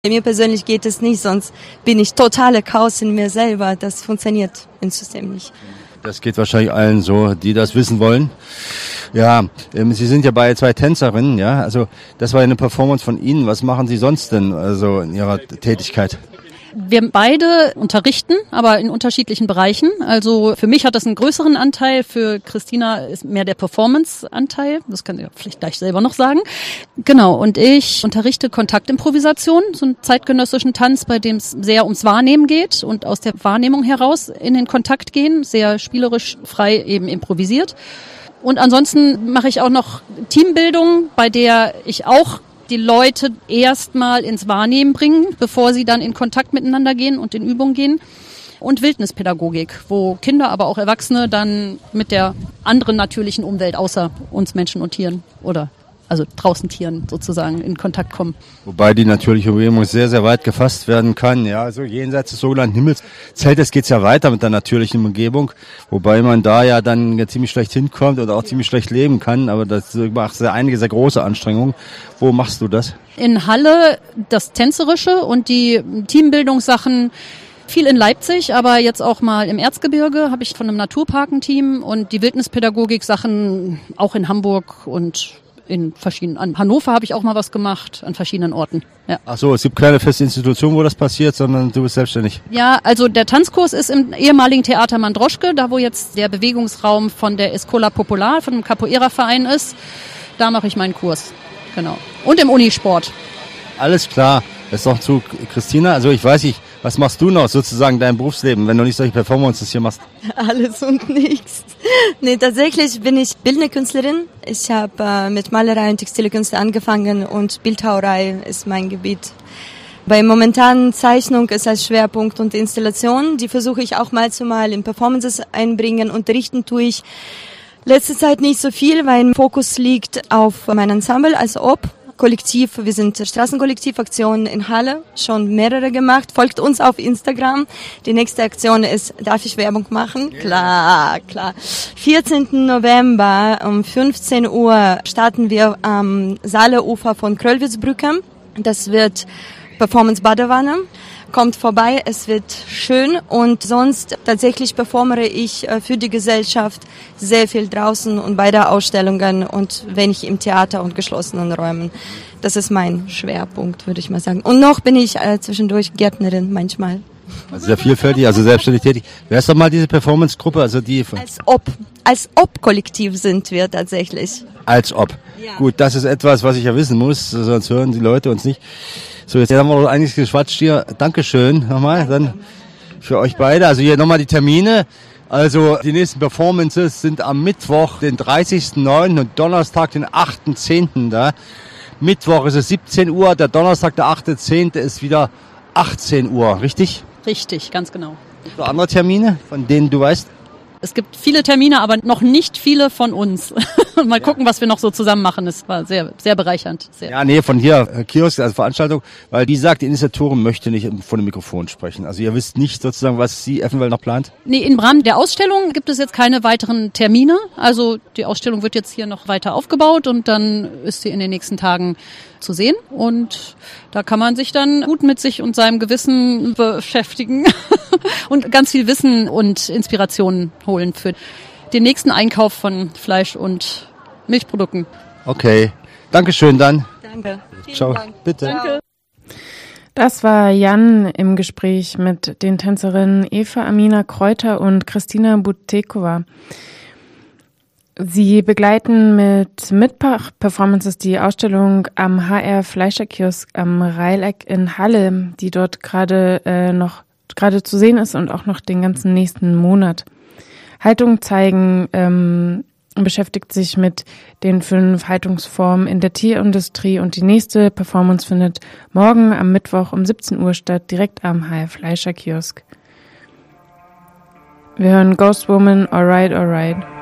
Mir persönlich geht es nicht, sonst bin ich totale Chaos in mir selber. Das funktioniert im System nicht. Das geht wahrscheinlich allen so, die das wissen wollen. Ja, Sie sind ja bei 2 Tänzerinnen, ja. Also das war eine Performance von Ihnen. Was machen Sie sonst denn also in Ihrer Tätigkeit? Wir beide unterrichten, aber in unterschiedlichen Bereichen. Also für mich hat das einen größeren Anteil, für Christina ist mehr der Performance-Anteil. Das kann sie vielleicht gleich selber noch sagen. Genau, und ich unterrichte Kontaktimprovisation, so einen zeitgenössischen Tanz, bei dem es sehr ums Wahrnehmen geht und aus der Wahrnehmung heraus in den Kontakt gehen, sehr spielerisch, frei eben improvisiert. Und ansonsten mache ich auch noch Teambildung, bei der ich auch die Leute erstmal ins Wahrnehmen bringen, bevor sie dann in Kontakt miteinander gehen und in Übung gehen. Und Wildnispädagogik, wo Kinder, aber auch Erwachsene dann mit der anderen natürlichen Umwelt außer uns Menschen und Tieren oder also draußen Tieren sozusagen in Kontakt kommen. Wobei die natürliche Umgebung sehr, sehr weit gefasst werden kann. Ja, also jenseits des sogenannten Himmelszeltes geht's ja weiter mit der natürlichen Umgebung, wobei man da ja dann ziemlich schlecht hinkommt oder auch ziemlich schlecht leben kann. Aber das macht einige sehr große Anstrengungen. Wo machst du das? In Halle das Tänzerische und die Teambildungssachen. Viel in Leipzig, aber jetzt auch mal im Erzgebirge habe ich von einem Naturparkenteam und die Wildnispädagogik-Sachen auch in Hamburg und in verschiedenen, an Hannover habe ich auch mal was gemacht, an verschiedenen Orten. Ja. Ach so, es gibt keine feste Institution, wo das passiert, sondern du bist selbstständig. Ja, also der Tanzkurs ist im ehemaligen Theater Mandroschke, da wo jetzt der Bewegungsraum von der Escola Popular, von dem Capoeira-Verein ist. Da mache ich meinen Kurs, genau. Und im Unisport. Alles klar. Jetzt noch zu Christina. Also ich weiß nicht, was machst du noch sozusagen in deinem Berufsleben, wenn du nicht solche Performances hier machst? Alles und nichts. Nee, tatsächlich bin ich bildende Künstlerin. Ich habe mit Malerei und textile Künste angefangen und Bildhauerei ist mein Gebiet. Bei momentanen Zeichnung ist als Schwerpunkt und Installation. Die versuche ich auch mal zu mal in Performances einbringen. Unterrichten tue ich letzte Zeit nicht so viel, weil mein Fokus liegt auf mein Ensemble als Ob. Kollektiv, wir sind Straßenkollektivaktionen in Halle, schon mehrere gemacht. Folgt uns auf Instagram. Die nächste Aktion ist, darf ich Werbung machen? Klar. 14. November um 15 Uhr starten wir am Saale-Ufer von Kröllwitzbrücke. Das wird Performance Badewanne. Kommt vorbei, es wird schön und sonst tatsächlich performere ich für die Gesellschaft sehr viel draußen und bei der Ausstellungen und wenn ich im Theater und geschlossenen Räumen. Das ist mein Schwerpunkt, würde ich mal sagen. Und noch bin ich zwischendurch Gärtnerin manchmal. Also sehr vielfältig, also selbstständig tätig. Wer ist doch mal diese Performance-Gruppe? Also die Als Ob-Kollektiv sind wir tatsächlich. Als ob. Ja. Gut, das ist etwas, was ich ja wissen muss, sonst hören die Leute uns nicht. So, jetzt haben wir einiges geschwatzt hier. Dankeschön nochmal dann für euch beide. Also hier nochmal die Termine. Also die nächsten Performances sind am Mittwoch, den 30.09. und Donnerstag, den 8.10. da. Mittwoch ist es 17 Uhr, der Donnerstag, der 8.10. ist wieder 18 Uhr, richtig? Richtig, ganz genau. Gibt es noch andere Termine, von denen du weißt? Es gibt viele Termine, aber noch nicht viele von uns. Mal gucken, was wir noch so zusammen machen. Es war sehr, sehr bereichernd. Sehr. Ja, nee, von hier, Kiosk, also Veranstaltung, weil die sagt, die Initiatorin möchte nicht vor dem Mikrofon sprechen. Also ihr wisst nicht sozusagen, was sie eventuell noch plant? Nee, im Rahmen der Ausstellung gibt es jetzt keine weiteren Termine. Also die Ausstellung wird jetzt hier noch weiter aufgebaut und dann ist sie in den nächsten Tagen zu sehen. Und da kann man sich dann gut mit sich und seinem Gewissen beschäftigen und ganz viel Wissen und Inspirationen holen für den nächsten Einkauf von Fleisch und Milchprodukten. Okay, Dankeschön dann. Danke. Ciao. Dank. Bitte. Danke. Das war Jan im Gespräch mit den Tänzerinnen Eva Amina Kräuter und Christina Butekova. Sie begleiten mit Mitmach-Performances die Ausstellung am HR Fleischerkiosk am Reileck in Halle, die dort gerade zu sehen ist und auch noch den ganzen nächsten Monat. Haltung zeigen beschäftigt sich mit den 5 Haltungsformen in der Tierindustrie und die nächste Performance findet morgen am Mittwoch um 17 Uhr statt, direkt am HR Fleischerkiosk. Wir hören Ghost Woman, Alright, Alright.